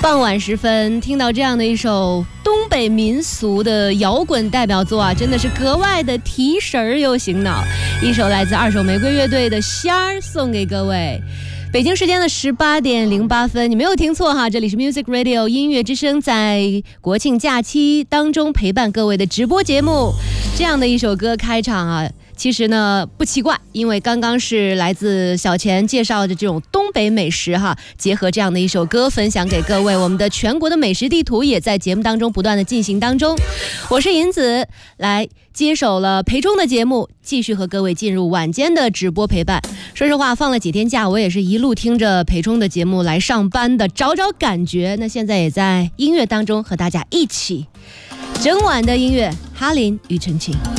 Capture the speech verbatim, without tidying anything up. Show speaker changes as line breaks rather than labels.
傍晚时分，听到这样的一首东北民俗的摇滚代表作啊，真的是格外的提神儿又醒脑。一首来自二手玫瑰乐队的《仙儿》送给各位。北京时间的十八点零八分，你没有听错哈，这里是 Music Radio 音乐之声，在国庆假期当中陪伴各位的直播节目。这样的一首歌开场啊，其实呢不奇怪，因为刚刚是来自小钱介绍的这种东北美食哈，结合这样的一首歌分享给各位。我们的全国的美食地图也在节目当中不断的进行当中。我是银子，来接手了培中的节目，继续和各位进入晚间的直播陪伴。说实话，放了几天假，我也是一路听着培中的节目来上班的，找找感觉。那现在也在音乐当中和大家一起整晚的音乐，哈林庾澄庆。